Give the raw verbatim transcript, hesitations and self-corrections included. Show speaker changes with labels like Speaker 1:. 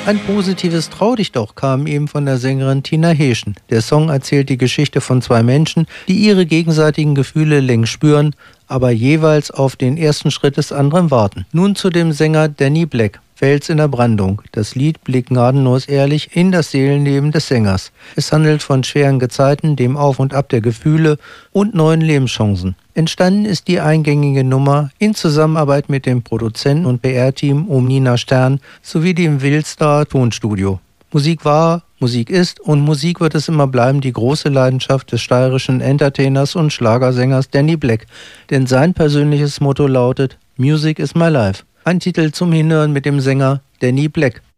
Speaker 1: Ein positives Trau dich doch kam eben von der Sängerin Tina Heeschen. Der Song erzählt die Geschichte von zwei Menschen, die ihre gegenseitigen Gefühle längst spüren, aber jeweils auf den ersten Schritt des anderen warten. Nun zu dem Sänger Danny Black. Fels in der Brandung. Das Lied blickt gnadenlos ehrlich in das Seelenleben des Sängers. Es handelt von schweren Gezeiten, dem Auf und Ab der Gefühle und neuen Lebenschancen. Entstanden ist die eingängige Nummer in Zusammenarbeit mit dem Produzenten und P R-Team um Nina Stern sowie dem Wildstar Tonstudio. Musik war, Musik ist und Musik wird es immer bleiben, die große Leidenschaft des steirischen Entertainers und Schlagersängers Danny Black. Denn sein persönliches Motto lautet Music is my life. Ein Titel zum Hinhören mit dem Sänger Danny Black.